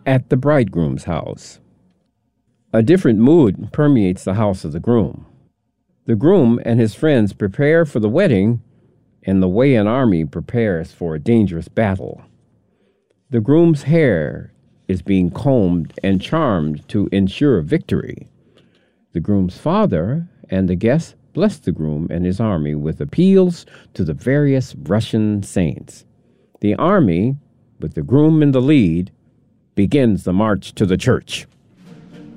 at the bridegroom's house. A different mood permeates the house of the groom. The groom and his friends prepare for the wedding in the way an army prepares for a dangerous battle. The groom's hair is being combed and charmed to ensure victory. The groom's father and the guests bless the groom and his army with appeals to the various Russian saints. The army, with the groom in the lead, begins the march to the church.